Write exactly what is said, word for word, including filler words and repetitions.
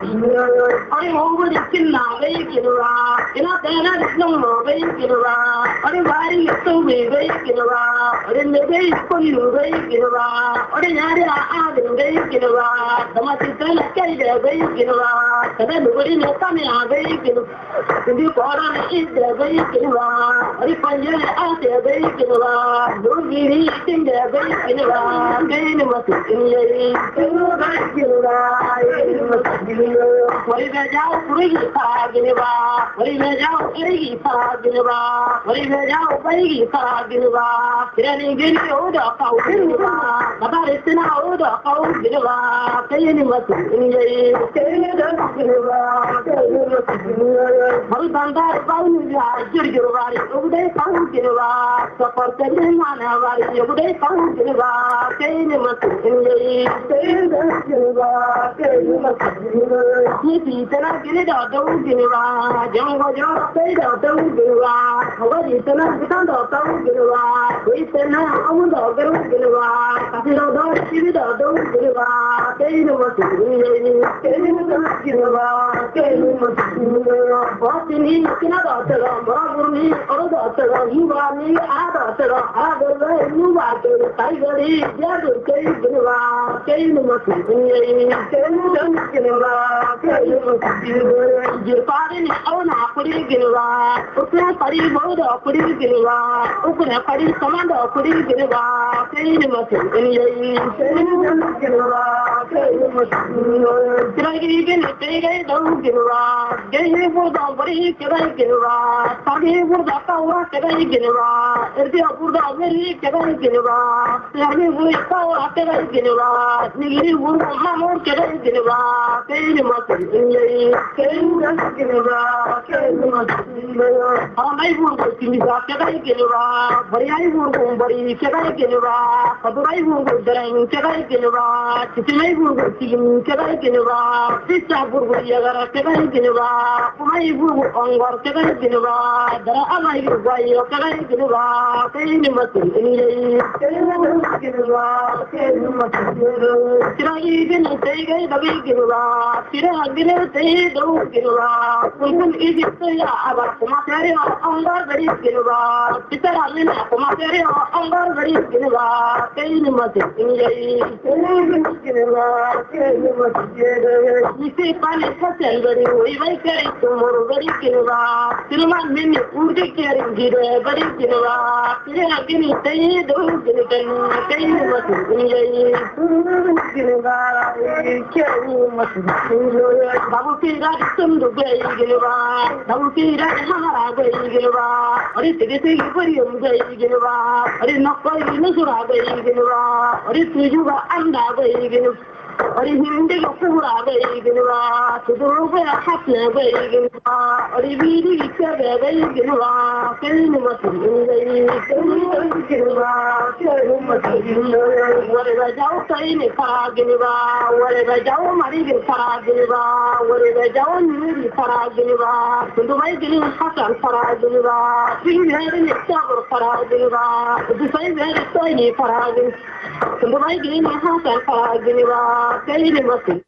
Ori mo di kinna be kinwa. Ina tena no mo be kinwa. Ori bari to be be kinwa. Ori me be ko yu be kinwa. Ori nyari a a be kinwa. Tama titana kai de be kinwa. Kada luguri no kame a be kinwa. Ndi kora ne ide be kinwa. Ori panje a te be kinwa. Dugiri tinde be kinwa. Kene masu kinye. Kinwa kinwa. Ori me jao puri sa kinwa. Ori me jao eri sa kinwa. Ori me jao bai sa kinwa. Kirani giri oda kau kinwa. Kabare sina oda kau kinwa. Kene masu kinye. Kene kinwa. Kene masu kinye. Hari bandar bau ya jurjur wari ude kau kinwa. Sapar kene mana wari ude kau kinwa. Kene masu kinye. Kene kinwa. Kene masu kinye. Ni tena kene da dau kinwa. Jango jo sai da dau kinwa. Hawari tena kitan da dau kinwa. Koi tena amu da garu kinwa. Kasiro da shivi da dau kinwa. Kene masu kinye. Kene masu kinwa. Kene masu kinye. Bosini kina da tera maragurni oro da tera yuwani a da tera agala yuwa ke kai gari ya do kai kinwa. Kene masu kinye. Kene masu kinwa. Kene masu kinye. Jirpari ni auna kuri kinwa. Ukra pari boda kuri kinwa. Ukra pari samanda kuri kinwa. Kene masu kinye. Kene masu kinwa. Kene masu kinye. Tiragi kene tege dau kinwa. Gehi burda bari kedai kinwa. Sagi burda kaura kedai kinwa. Erdi burda bari kedai kinwa. Sagi burda kaura kedai kinwa. Nigiri burda mamur kedai kinwa. Kene masu kinye. Kene masu kinwa. Kene masu kinye. Amai burda kinwa kedai kinwa. Bari ai burda bari kedai kinwa. Kadurai burda darang kedai kinwa. Chitimai burda kin kedai kinwa. Sisa burda yagara kedai kinwa. Kumai burda ongor kedai kinwa. Dara amai burda yo kedai kinwa. Kene masu kinye. Kene masu kinwa. Kene masu kinye. Tiragi kene tege dabi kinwa. Tiragi kene tege dau kinwa. Kumpul Egypt ya abar kuma tere ongor bari kinwa. Pitara mina kuma tere ongor bari kinwa. Kene masu kinye. Kene masu kinwa. Kene masu kinye. Isi pani kasel bari oi bai kare tumur bari kinwa. Tilman minni urge kere gire bari kinwa. Tiragi kene tege dau kinwa. Kene masu kinye. Kinwa. Kene masu kinye. Babu kira sundu bai kinwa. Babu kira hamara bai kinwa. Ori tege tege bari um bai kinwa. Ori nakkoi nusura bai kinwa. Ori tujuga anda bai kinwa. Ori hindi ko pura bai kinwa. Tuduru bai hapne bai kinwa. Ori biri kebe bai kinwa. Kene masu kinye. Kene masu kinwa. Kene masu kinye. Wale ba jao kai ne fara kinwa. Wale ba jao mari ne fara kinwa. Wale ba jao nuri fara kinwa. Tundu bai kinwa hasan fara kinwa. Tundu bai ne sabur fara kinwa. Tundu bai ne toy ne fara kinwa. Tundu bai kinwa hasan fara kinwa. Kene masu